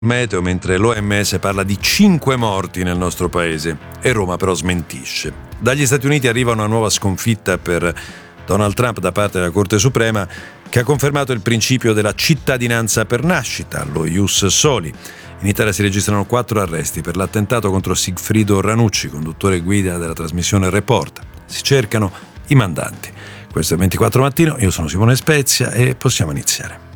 Meteo, mentre l'OMS parla di 5 morti nel nostro paese e Roma però smentisce. Dagli Stati Uniti arriva una nuova sconfitta per Donald Trump da parte della Corte Suprema, che ha confermato il principio della cittadinanza per nascita, lo ius soli. In Italia si registrano 4 arresti per l'attentato contro Sigfrido Ranucci, conduttore e guida della trasmissione Report. Si cercano i mandanti. Questo è il 24 Mattino, io sono Simone Spezia e possiamo iniziare.